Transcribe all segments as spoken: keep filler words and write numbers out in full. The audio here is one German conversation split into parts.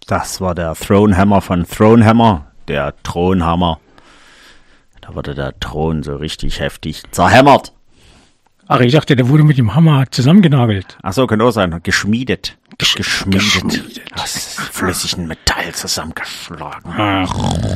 Das war der Thronehammer von Thronehammer, der Thronhammer. Da wurde der Thron so richtig heftig zerhämmert. Ach, ich dachte, der wurde mit dem Hammer zusammengenagelt. Ach so, kann auch sein. Geschmiedet. Gesch- Geschmiedet. geschmiedet. Aus flüssigem Metall zusammengeschlagen. Ach,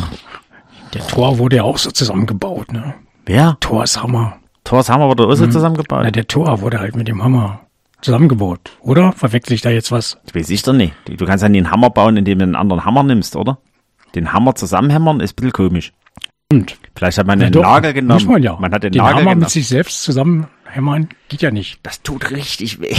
der Thor wurde ja auch so zusammengebaut, ne? Wer? Thors Hammer. Thors Hammer wurde auch so Mhm. zusammengebaut? Na, der Thor wurde halt mit dem Hammer zusammengebaut, oder? Verwechsel ich da jetzt was? Das weiß ich doch nicht. Du kannst ja nie einen Hammer bauen, indem du einen anderen Hammer nimmst, oder? Den Hammer zusammenhämmern ist ein bisschen komisch. Und Vielleicht hat man ja, einen doch, Nagel genommen. Muss man ja. Man hat den, den Nagel Hammer genommen. mit sich selbst zusammenhämmern geht ja nicht. Das tut richtig weh.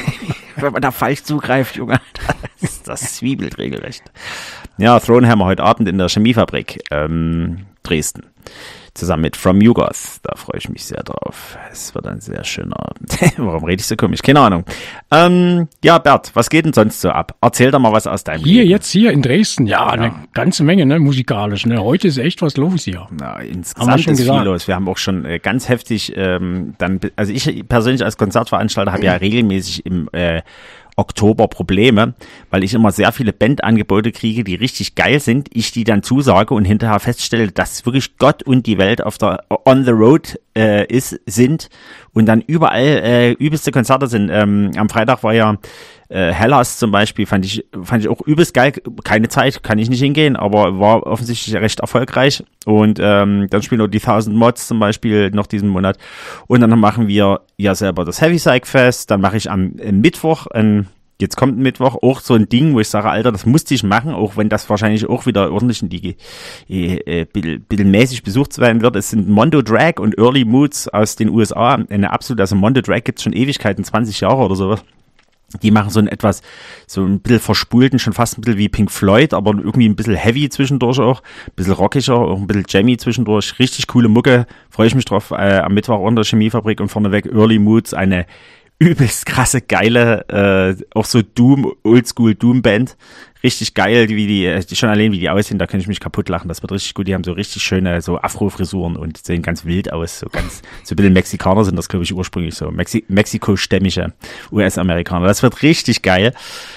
Wenn man da falsch zugreift, Junge. Das, das zwiebelt regelrecht. Ja, Thronehammer heute Abend in der Chemiefabrik ähm, Dresden. Zusammen mit From Yugoth. Da freue ich mich sehr drauf. Es wird ein sehr schöner Abend. Warum rede ich so komisch? Keine Ahnung. Ähm, ja, Bert, was geht denn sonst so ab? Erzähl doch mal was aus deinem Hier, Leben. jetzt hier in Dresden, ja, Ja. eine ganze Menge, ne, musikalisch. Ne? Heute ist echt was los hier. Na, Haben wir insgesamt schon ist viel gesagt. los. Wir haben auch schon äh, ganz heftig, ähm, dann, also ich persönlich als Konzertveranstalter habe ja regelmäßig im äh, Oktober Probleme, weil ich immer sehr viele Bandangebote kriege, die richtig geil sind, ich die dann zusage und hinterher feststelle, dass wirklich Gott und die Welt auf der On the Road äh, ist, sind und dann überall äh, übelste Konzerte sind. Ähm, am Freitag war ja äh, Hellas zum Beispiel, fand ich fand ich auch übelst geil. Keine Zeit, kann ich nicht hingehen, aber war offensichtlich recht erfolgreich. Und ähm, dann spielen auch die Thousand Mods zum Beispiel noch diesen Monat. Und dann machen wir ja selber das Heavy Psych Fest. Dann mache ich am äh, Mittwoch ein Jetzt kommt ein Mittwoch auch so ein Ding, wo ich sage, Alter, das musste ich machen, auch wenn das wahrscheinlich auch wieder ordentlich in die äh, äh, bisschen, bisschen mäßig besucht werden wird. Es sind Mondo Drag und Early Moods aus den U S A. Eine absolute, also Mondo Drag gibt's schon Ewigkeiten, zwanzig Jahre oder sowas. Die machen so ein etwas, so ein bisschen verspulten, schon fast ein bisschen wie Pink Floyd, aber irgendwie ein bisschen heavy zwischendurch auch, ein bisschen rockiger, auch ein bisschen jammy zwischendurch. Richtig coole Mucke, freue ich mich drauf. Äh, am Mittwoch in der Chemiefabrik und vorneweg Early Moods, eine übelst krasse, geile, äh, auch so Doom, Oldschool Doom-Band. Richtig geil, wie die, die, schon allein wie die aussehen, da kann ich mich kaputt lachen. Das wird richtig gut. Die haben so richtig schöne, so Afro-Frisuren und sehen ganz wild aus. So ganz, so ein bisschen Mexikaner sind das, glaube ich, ursprünglich so. Mexi- Mexiko-stämmige U S-Amerikaner. Das wird richtig geil.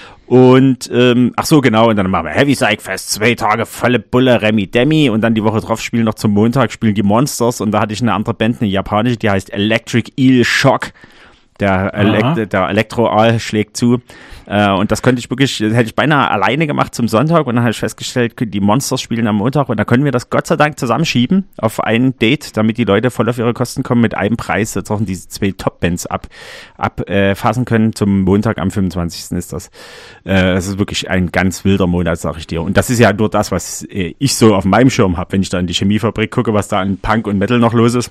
Und, ähm, ach so, genau, und dann machen wir Heavy Psych Fest, zwei Tage volle Bulle, Remi Demi, und dann die Woche drauf spielen noch zum Montag, spielen die Monsters, und da hatte ich eine andere Band, eine japanische, die heißt Electric Eel Shock. Der, Elekt- der Elektroaal schlägt zu. Äh, und das könnte ich wirklich, das hätte ich beinahe alleine gemacht zum Sonntag. Und dann habe ich festgestellt, die Monsters spielen am Montag. Und da können wir das Gott sei Dank zusammenschieben auf ein Date, damit die Leute voll auf ihre Kosten kommen mit einem Preis. Sozusagen diese zwei Top-Bands ab, abfassen äh, können. Zum Montag am fünfundzwanzigsten ist das. Äh, das ist wirklich ein ganz wilder Monat, sag ich dir. Und das ist ja nur das, was äh, ich so auf meinem Schirm habe, wenn ich da in die Chemiefabrik gucke, was da an Punk und Metal noch los ist.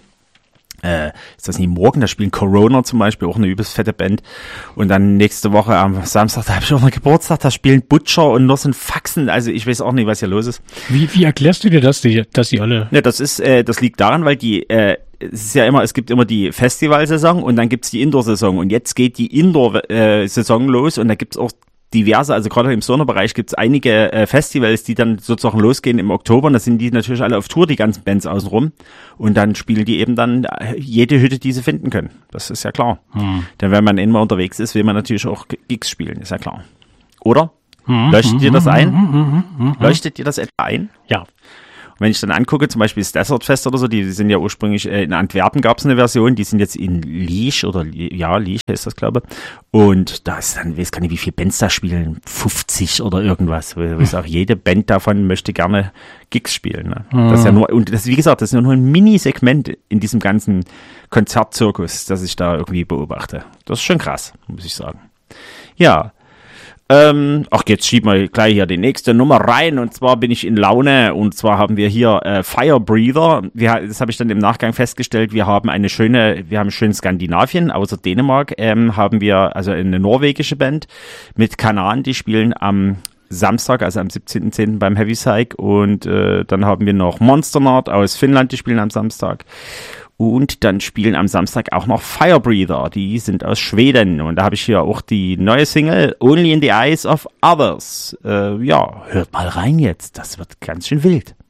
Äh, ist das nicht morgen? Da spielen Corona zum Beispiel, auch eine übelst fette Band. Und dann nächste Woche am Samstag, da habe ich auch noch Geburtstag, da spielen Butcher und noch so ein Faxen. Also ich weiß auch nicht, was hier los ist. Wie, wie erklärst du dir das, die, dass die alle... Ja, das ist, äh, das liegt daran, weil die, äh, es ist ja immer, es gibt immer die Festivalsaison und dann gibt's die Indoor-Saison. Und jetzt geht die Indoor-Saison los und da gibt's auch diverse, also gerade im Stoner-Bereich gibt es einige äh, Festivals, die dann sozusagen losgehen im Oktober, und da sind die natürlich alle auf Tour, die ganzen Bands außenrum, und dann spielen die eben dann jede Hütte, die sie finden können. Das ist ja klar. Hm. Denn wenn man immer unterwegs ist, will man natürlich auch Gigs spielen, ist ja klar. Oder? Hm, Leuchtet hm, dir das ein? Hm, hm, hm, Leuchtet dir das etwa ein? Ja. Wenn ich dann angucke, zum Beispiel das Desert Fest oder so, die sind ja ursprünglich, äh, in Antwerpen gab es eine Version, die sind jetzt in Liege oder, ja, Liege heißt das, glaube ich. Und da ist dann, weiß gar nicht, wie viele Bands da spielen, fünfzig oder irgendwas. Wo ich sage, jede Band davon möchte gerne Gigs spielen. Ne? Mhm. Das ist ja nur, und das, wie gesagt, das ist nur ein Mini-Segment in diesem ganzen Konzertzirkus, das ich da irgendwie beobachte. Das ist schon krass, muss ich sagen. Ja. Ähm, ach, jetzt schieben wir gleich hier die nächste Nummer rein, und zwar bin ich in Laune, und zwar haben wir hier äh, Fire Breather. Wir, das habe ich dann im Nachgang festgestellt, wir haben eine schöne, wir haben schön Skandinavien, außer Dänemark, ähm, haben wir also eine norwegische Band mit Kanan, die spielen am Samstag, also am siebzehnten zehnten beim Heavy Psych, und äh, dann haben wir noch Monster Nord aus Finnland, die spielen am Samstag. Und dann spielen am Samstag auch noch Fire Breather, die sind aus Schweden. Und da habe ich hier auch die neue Single Only in the Eyes of Others. Äh, ja, hört mal rein jetzt, das wird ganz schön wild.